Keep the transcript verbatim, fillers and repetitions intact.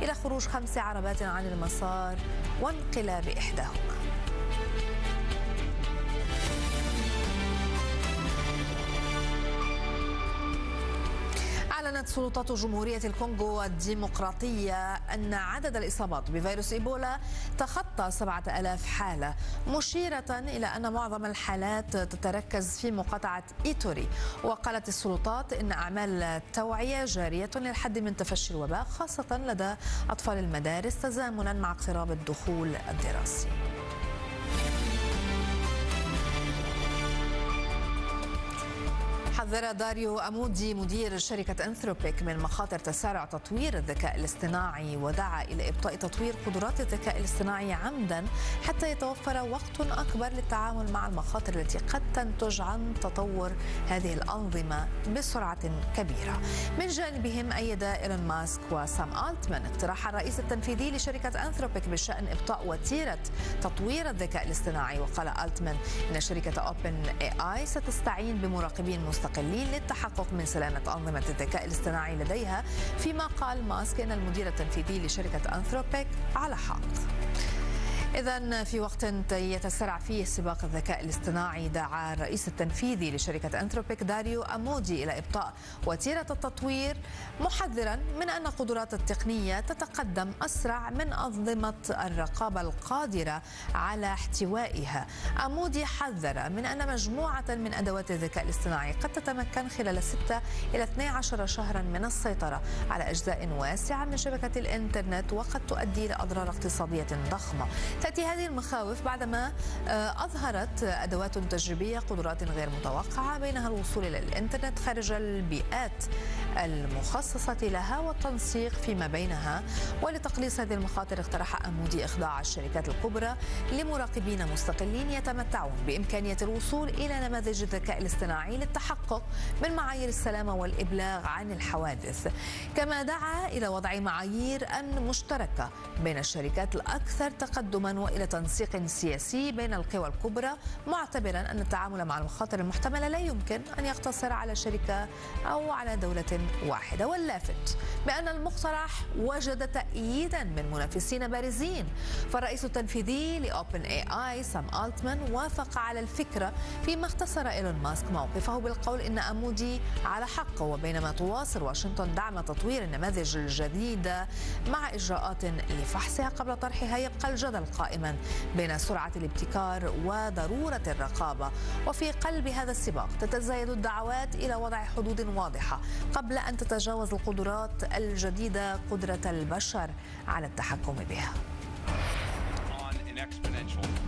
إلى خروج خمس عربات عن المسار وانقلاب إحداهما. أعلنت سلطات جمهورية الكونغو الديمقراطية أن عدد الإصابات بفيروس إيبولا تخطى سبعة آلاف حالة، مشيرة إلى أن معظم الحالات تتركز في مقاطعة إيتوري. وقالت السلطات إن أعمال التوعية جارية للحد من تفشي الوباء، خاصة لدى أطفال المدارس تزامنا مع اقتراب الدخول الدراسي. حذر داريو أمودي مدير شركة أنثروبيك من مخاطر تسارع تطوير الذكاء الاصطناعي، ودعا إلى إبطاء تطوير قدرات الذكاء الاصطناعي عمدا حتى يتوفر وقت أكبر للتعامل مع المخاطر التي قد تنتج عن تطور هذه الأنظمة بسرعة كبيرة. من جانبهم أيد إيلون ماسك وسام ألتمان اقتراح الرئيس التنفيذي لشركة أنثروبيك بشأن إبطاء وتيرة تطوير الذكاء الاصطناعي. وقال ألتمان إن شركة أوبن إي آي ستستعين بمراقبين مستقلين للتحقق من سلامة أنظمة الذكاء الاصطناعي لديها، فيما قال ماسك أن المدير التنفيذي لشركة أنثروبيك على حق. إذن في وقت يتسارع فيه سباق الذكاء الاصطناعي، دعا الرئيس التنفيذي لشركة أنثروبيك داريو أمودي إلى إبطاء وتيرة التطوير، محذرا من أن قدرات التقنية تتقدم أسرع من أنظمة الرقابة القادرة على احتوائها. أمودي حذر من أن مجموعة من أدوات الذكاء الاصطناعي قد تتمكن خلال ستة إلى اثني عشر شهرا من السيطرة على أجزاء واسعة من شبكة الإنترنت، وقد تؤدي إلى أضرار اقتصادية ضخمة. تأتي هذه المخاوف بعدما أظهرت أدوات تجريبية قدرات غير متوقعة، بينها الوصول إلى الإنترنت خارج البيئات المخصصة لها والتنسيق فيما بينها. ولتقليص هذه المخاطر اقترح أمودي إخضاع الشركات الكبرى لمراقبين مستقلين يتمتعون بإمكانية الوصول إلى نماذج الذكاء الاصطناعي للتحقق من معايير السلامة والإبلاغ عن الحوادث. كما دعا إلى وضع معايير أمن مشتركة بين الشركات الأكثر تقدما وإلى تنسيق سياسي بين القوى الكبرى، معتبرا أن التعامل مع المخاطر المحتملة لا يمكن أن يقتصر على شركة أو على دولة واحدة. واللافت بأن المقترح وجد تأييدا من منافسين بارزين، فالرئيس التنفيذي لأوبن إي آي سام ألتمان وافق على الفكرة، فيما اختصر إيلون ماسك موقفه بالقول إن أمودي على حق. وبينما تواصل واشنطن دعم تطوير النماذج الجديدة مع إجراءات لفحصها قبل طرحها، يبقى الجدل قائما بين سرعة الابتكار وضرورة الرقابة. وفي قلب هذا السباق تتزايد الدعوات إلى وضع حدود واضحة قبل أن تتجاوز القدرات الجديدة قدرة البشر على التحكم بها.